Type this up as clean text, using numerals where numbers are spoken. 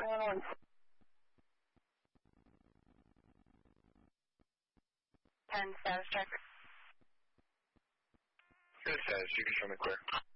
911. Status check. Good status, you can show me clear.